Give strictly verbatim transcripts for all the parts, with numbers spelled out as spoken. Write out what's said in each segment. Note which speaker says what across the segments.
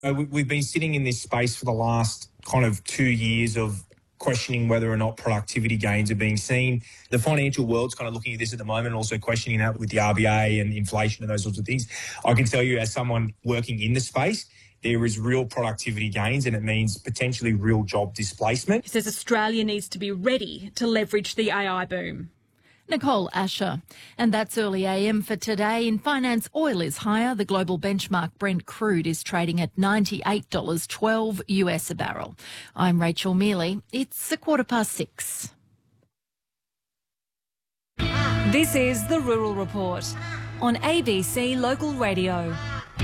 Speaker 1: Uh, we- We've been sitting in this space for the last kind of two years of questioning whether or not productivity gains are being seen. The financial world's kind of looking at this at the moment, also questioning that with the R B A and inflation and those sorts of things. I can tell you, as someone working in the space, there is real productivity gains, and it means potentially real job displacement.
Speaker 2: He says Australia needs to be ready to leverage the A I boom.
Speaker 3: Nicole Asher. And that's early A M for today. In finance, oil is higher. The global benchmark Brent crude is trading at ninety-eight dollars twelve U S a barrel. I'm Rachel Mealy. It's a quarter past six.
Speaker 2: This is the Rural Report on A B C Local Radio.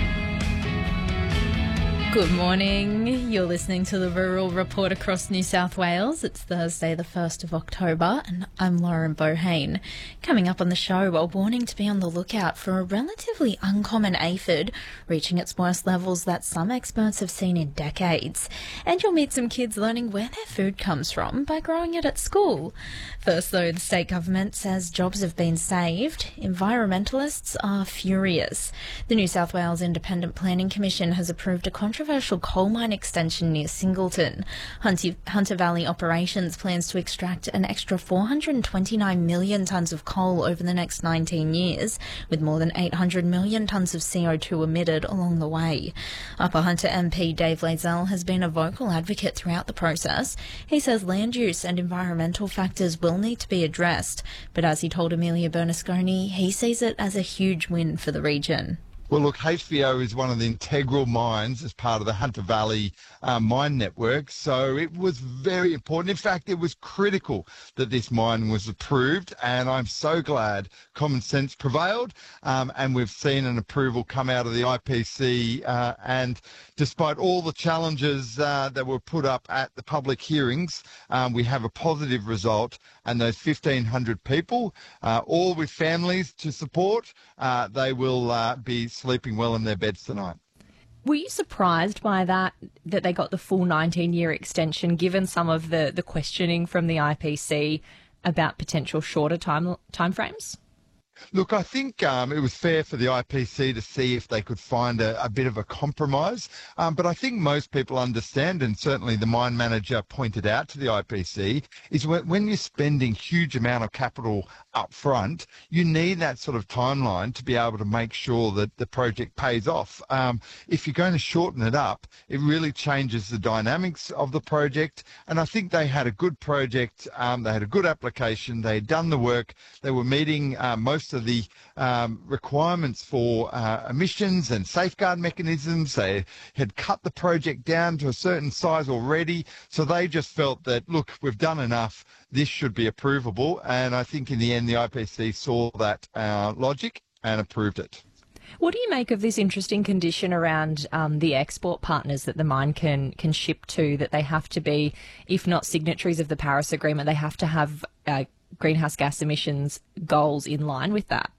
Speaker 4: Good morning. You're listening to the Rural Report across New South Wales. It's Thursday, the first of October, and I'm Lauren Bohane. Coming up on the show, a warning to be on the lookout for a relatively uncommon aphid reaching its worst levels that some experts have seen in decades. And you'll meet some kids learning where their food comes from by growing it at school. First, though, the state government says jobs have been saved. Environmentalists are furious. The New South Wales Independent Planning Commission has approved a controversial coal mine extension near Singleton. Hunter, Hunter Valley Operations plans to extract an extra four hundred twenty-nine million tonnes of coal over the next nineteen years, with more than eight hundred million tonnes of C O two emitted along the way. Upper Hunter M P Dave Lazell has been a vocal advocate throughout the process. He says land use and environmental factors will need to be addressed, but as he told Amelia Bernasconi, he sees it as a huge win for the region.
Speaker 5: Well, look, H V O is one of the integral mines as part of the Hunter Valley uh, mine network, so it was very important. In fact, it was critical that this mine was approved, and I'm so glad common sense prevailed, um, and we've seen an approval come out of the I P C, uh, and despite all the challenges uh, that were put up at the public hearings, um, we have a positive result, and those fifteen hundred people, uh, all with families to support, uh, they will uh, be sleeping well in their beds tonight.
Speaker 6: Were you surprised by that, that they got the full nineteen-year extension, given some of the, the questioning from the I P C about potential shorter time timeframes?
Speaker 5: Look, I think um, it was fair for the I P C to see if they could find a, a bit of a compromise. Um, but I think most people understand, and certainly the mine manager pointed out to the I P C, is when, when you're spending huge amount of capital up front, you need that sort of timeline to be able to make sure that the project pays off. Um, if you're going to shorten it up, it really changes the dynamics of the project. And I think they had a good project. Um, they had a good application. They had done the work. They were meeting uh, most of the um, requirements for uh, emissions and safeguard mechanisms. They had cut the project down to a certain size already. So they just felt that, look, we've done enough. This should be approvable. And I think in the end, the I P C saw that uh, logic and approved it.
Speaker 6: What do you make of this interesting condition around um, the export partners that the mine can can ship to, that they have to be, if not signatories of the Paris Agreement, they have to have uh, greenhouse gas emissions goals in line with that?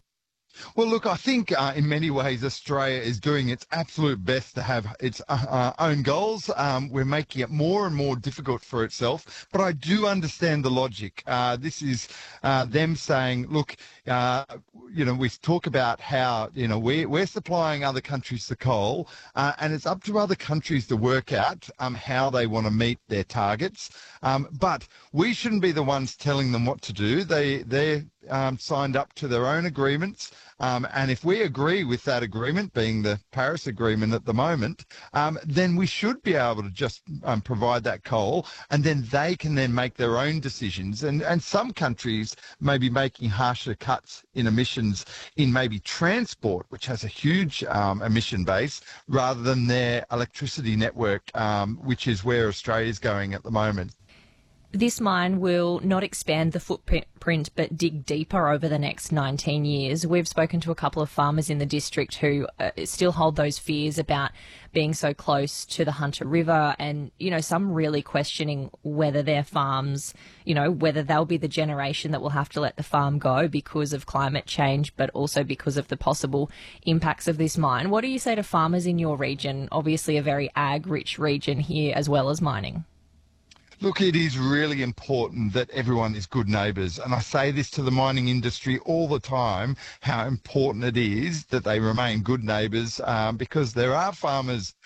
Speaker 5: Well, look, I think uh, in many ways Australia is doing its absolute best to have its uh, uh, own goals. Um, we're making it more and more difficult for itself, but I do understand the logic. Uh, this is uh, them saying, look, uh, you know, we talk about how, you know, we're, we're supplying other countries the coal, uh, and it's up to other countries to work out um, how they want to meet their targets. Um, but we shouldn't be the ones telling them what to do. They, they're Um, signed up to their own agreements, um, and if we agree with that agreement, being the Paris Agreement at the moment, um, then we should be able to just um, provide that coal, and then they can then make their own decisions. And, and some countries may be making harsher cuts in emissions in maybe transport, which has a huge um, emission base, rather than their electricity network, um, which is where Australia is going at the moment.
Speaker 6: This mine will not expand the footprint but dig deeper over the next nineteen years. We've spoken to a couple of farmers in the district who uh, still hold those fears about being so close to the Hunter River, and, you know, some really questioning whether their farms, you know, whether they'll be the generation that will have to let the farm go because of climate change, but also because of the possible impacts of this mine. What do you say to farmers in your region? Obviously a very ag-rich region here as well as mining.
Speaker 5: Look, it is really important that everyone is good neighbours, and I say this to the mining industry all the time, how important it is that they remain good neighbours, um, because there are farmers